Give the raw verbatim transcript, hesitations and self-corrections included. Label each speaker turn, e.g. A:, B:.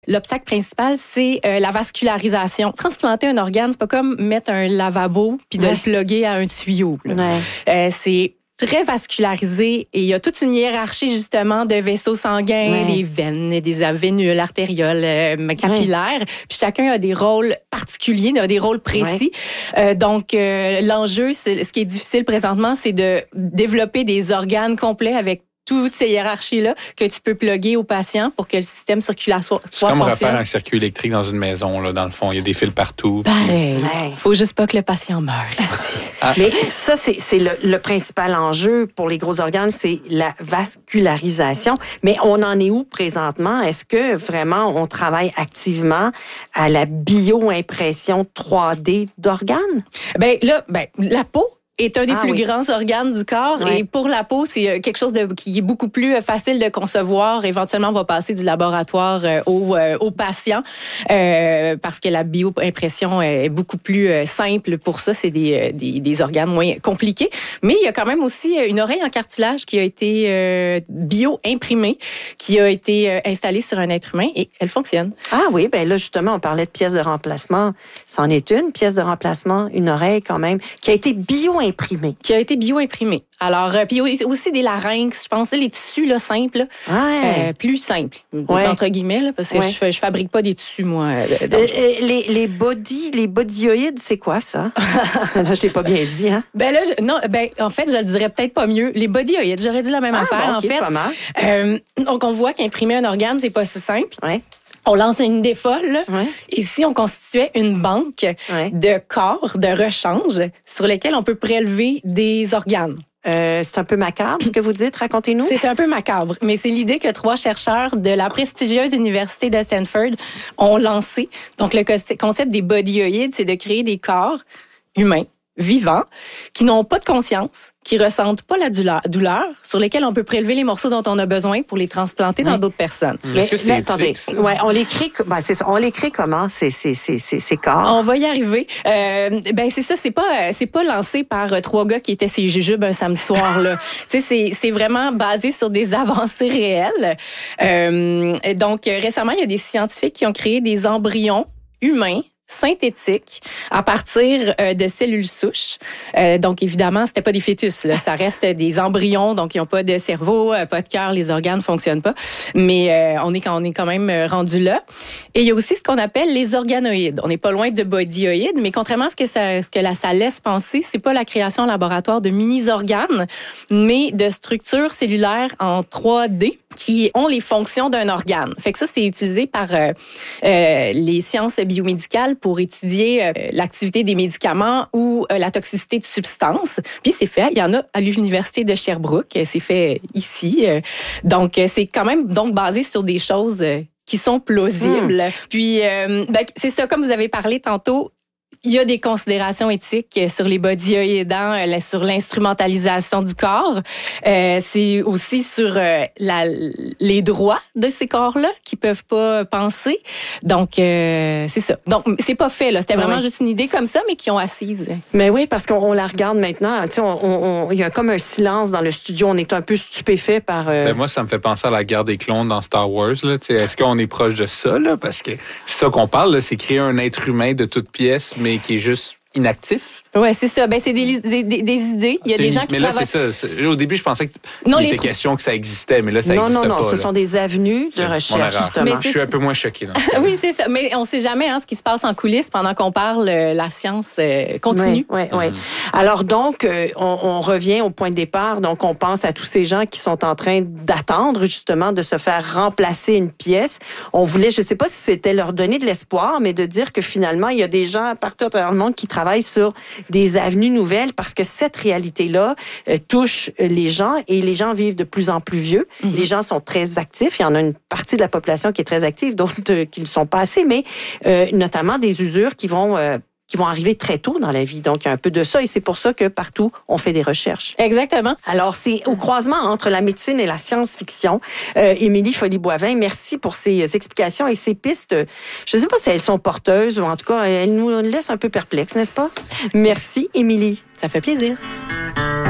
A: L'obstacle principal, c'est euh, la vascularisation. Transplanter un organe, c'est pas comme mettre un lavabo puis de ouais. le plugger à un tuyau. Ouais. Euh, c'est très vascularisé et il y a toute une hiérarchie justement de vaisseaux sanguins, ouais. des veines, des vénules, artérioles, euh, capillaires. Ouais. Puis chacun a des rôles particuliers, a des rôles précis. Ouais. Euh, donc euh, l'enjeu, c'est, ce qui est difficile présentement, c'est de développer des organes complets avec toutes ces hiérarchies-là que tu peux plugger au patient pour que le système circulatoire fonctionne.
B: C'est comme refaire un circuit électrique dans une maison, là, dans le fond. Il y a des fils partout.
A: Pareil. Il faut juste pas que le patient meure.
C: ah. Mais ça, c'est, c'est le, le principal enjeu pour les gros organes, c'est la vascularisation. Mais on en est où présentement? Est-ce que vraiment on travaille activement à la bio-impression trois D d'organes?
A: Ben là, ben la peau est un des ah, plus oui. grands organes du corps. Ouais. Et pour la peau, c'est quelque chose de, qui est beaucoup plus facile de concevoir. Éventuellement, on va passer du laboratoire au, au patient euh, parce que la bio-impression est beaucoup plus simple pour ça. C'est des, des, des organes moins compliqués. Mais il y a quand même aussi une oreille en cartilage qui a été euh, bio-imprimée, qui a été installée sur un être humain et elle fonctionne.
C: Ah oui, ben là, justement, on parlait de pièces de remplacement. C'en est une, pièce de remplacement, une oreille quand même, qui a été bio-imprimée. Imprimé.
A: Qui a été bio-imprimé. Alors, euh, puis aussi des larynx, je pensais les tissus là, simples, ouais. euh, plus simples, ouais. entre guillemets, là, parce que ouais. je, je fabrique pas des tissus, moi. Euh,
C: les, les body, les bodyoïdes, c'est quoi ça? Je t'ai pas bien dit, hein?
A: Ben là, je, non, ben en fait, je le dirais peut-être pas mieux. Les bodyoïdes, j'aurais dit la même
C: ah,
A: affaire,
C: bon,
A: en
C: okay,
A: fait.
C: C'est pas mal.
A: Euh, donc, on voit qu'imprimer un organe, c'est pas si simple.
C: Ouais.
A: On lance une idée folle.
C: Ouais.
A: Ici, on constituait une banque
C: ouais.
A: de corps, de rechange, sur lesquels on peut prélever des organes.
C: Euh, c'est un peu macabre, ce que vous dites. Racontez-nous.
A: C'est un peu macabre, mais c'est l'idée que trois chercheurs de la prestigieuse université de Stanford ont lancé. Donc, le concept des bodyoïdes, c'est de créer des corps humains, vivants, qui n'ont pas de conscience, qui ressentent pas la douleur, sur lesquels on peut prélever les morceaux dont on a besoin pour les transplanter oui. dans d'autres personnes.
C: Mais, mais, mais attendez, ouais, on les crée, ben, c'est ça, on les crée comment ces ces ces ces, ces corps?
A: On va y arriver. Euh, ben c'est ça, c'est pas c'est pas lancé par trois gars qui étaient ces jujubes un samedi soir là. Tu sais, c'est c'est vraiment basé sur des avancées réelles. Euh, donc récemment, il y a des scientifiques qui ont créé des embryons humains synthétique à partir euh, de cellules souches. Euh, donc, évidemment, c'était pas des fœtus. Là. Ça reste des embryons, donc ils n'ont pas de cerveau, euh, pas de cœur, les organes fonctionnent pas. Mais euh, on est on est quand même rendu là. Et il y a aussi ce qu'on appelle les organoïdes. On n'est pas loin de bodyoïdes, mais contrairement à ce que ça, ce que là, ça laisse penser, c'est pas la création en laboratoire de mini-organes, mais de structures cellulaires en trois D qui ont les fonctions d'un organe. Fait que ça, c'est utilisé par euh, euh, les sciences biomédicales pour étudier euh, l'activité des médicaments ou euh, la toxicité de substances. Puis c'est fait, il y en a à l'université de Sherbrooke, c'est fait ici. Euh, donc c'est quand même donc basé sur des choses euh, qui sont plausibles. Mmh. Puis euh, ben, c'est ça, comme vous avez parlé tantôt. Il y a des considérations éthiques sur les bodyoïdes, sur l'instrumentalisation du corps. Euh, c'est aussi sur euh, la, les droits de ces corps-là qui peuvent pas penser. Donc, euh, c'est ça. Donc, c'est pas fait, là. C'était vraiment oui. juste une idée comme ça, mais qui ont assise.
C: Mais oui, parce qu'on on la regarde maintenant. Tu sais, on, on, il y a comme un silence dans le studio. On est un peu stupéfait par... Euh...
B: Ben moi, ça me fait penser à la guerre des clones dans Star Wars. Là. Tu sais, est-ce qu'on est proche de ça? Là? Parce que c'est ça qu'on parle, là, c'est créer un être humain de toutes pièces, mais qui est juste inactif.
A: Ouais, c'est ça. Ben c'est des, des, des, des idées. Il y a
B: c'est
A: des
B: une,
A: gens qui
B: mais là,
A: travaillent...
B: c'est ça. C'est, au début, je pensais que
A: non,
B: il était
A: trou...
B: question que ça existait, mais là, ça
C: non,
B: n'existe pas.
C: Non, non, non. Ce
B: là.
C: sont des avenues de recherche, justement.
B: Mais je suis un peu moins choqué.
A: Oui, c'est ça. Mais on ne sait jamais hein, ce qui se passe en coulisses pendant qu'on parle. Euh, la science euh, continue.
C: Oui, oui, oui. Mm-hmm. Alors donc, euh, on, on revient au point de départ. Donc, on pense à tous ces gens qui sont en train d'attendre, justement, de se faire remplacer une pièce. On voulait, je ne sais pas si c'était leur donner de l'espoir, mais de dire que finalement, il y a des gens partout à travers le monde qui travaillent sur des avenues nouvelles parce que cette réalité-là euh, touche les gens et les gens vivent de plus en plus vieux. Mm-hmm. Les gens sont très actifs. Il y en a une partie de la population qui est très active, d'autres euh, qui ne le sont pas assez, mais euh, notamment des usures qui vont... Euh, qui vont arriver très tôt dans la vie. Donc, il y a un peu de ça et c'est pour ça que partout, on fait des recherches.
A: Exactement.
C: Alors, c'est au croisement entre la médecine et la science-fiction. Euh, Émilie Folly-Boivin, merci pour ces explications et ces pistes. Je ne sais pas si elles sont porteuses ou en tout cas, elles nous laissent un peu perplexes, n'est-ce pas? Merci, Émilie.
A: Ça fait plaisir.